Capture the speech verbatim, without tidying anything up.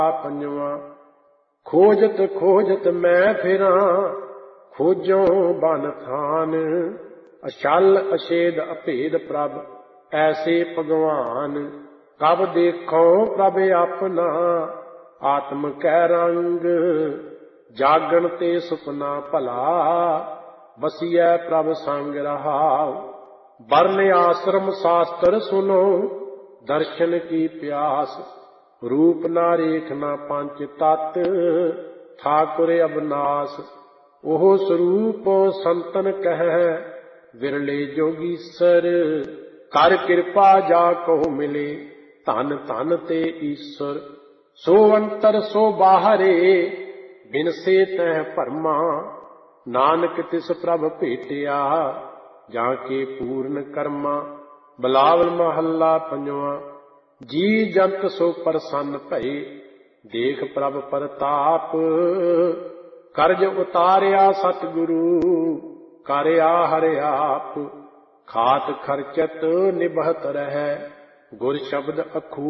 ਪੰਜਵਾਂ। ਖੋਜਤ ਖੋਜਤ ਮੈਂ ਫਿਰਾਂ, ਖੋਜੋਂ ਬਨ ਥਾਨ। ਅਛਲ ਅਛੇਦ ਅਭੇਦ ਪ੍ਰਭ, ਐਸੇ ਭਗਵਾਨ। ਕਬ ਦੇਖੋ ਪ੍ਰਭ ਆਪਣਾ, ਆਤਮ ਕੈ ਰੰਗ। ਜਾਗਣ ਤੇ ਸੁਪਨਾ ਭਲਾ, ਬਸੀਐ ਪ੍ਰਭ ਸੰਗ ਰਹਾਉ। ਵਰਨ ਆਸ਼ਰਮ ਸ਼ਾਸਤਰ ਸੁਨੋ, ਦਰਸ਼ਨ ਕੀ ਪਿਆਸ। ਰੂਪ ਨਾ ਰੇਖ ਨਾ ਪੰਚ ਤਤ, ਠਾਕੁਰ ਅਬਨਾਸ। ਉਹ ਸਰੂਪ ਸੰਤਨ ਕਹਿ, ਵਿਰਲੇ ਜੋਗੀਸਰ। ਕਰ ਕਿਰਪਾ ਜਾ ਕੋ ਮਿਲੇ, ਧਨ ਧਨ ਤੇ ਈਸ਼ਵਰ। ਸੋ ਅੰਤਰ ਸੋ ਬਾਹਰੇ, ਬਿਨਸੇ ਤਹਿ ਭਰਮਾ। ਨਾਨਕ ਤਿਸ ਪ੍ਰਭ ਭੇਟਿਆ, ਜਾਂ ਕੇ ਪੂਰਨ ਕਰਮਾ। ਬਿਲਾਵਲ ਮਹੱਲਾ ਪੰਜਵਾਂ। ਜੀ ਜੰਤ ਸੋ ਪ੍ਰਸੰਨ ਭਏ, ਦੇਖ ਪ੍ਰਭ ਪ੍ਰਤਾਪ। ਕਰਜ ਉਤਾਰਿਆ ਸਤਿਗੁਰੂ, ਕਰਿਆ ਹਰਿ ਆਪ। ਖਾਤ ਖਰਚਤ ਨਿਭਤ ਰਹੈ, ਗੁਰ ਸ਼ਬਦ ਅਖੂ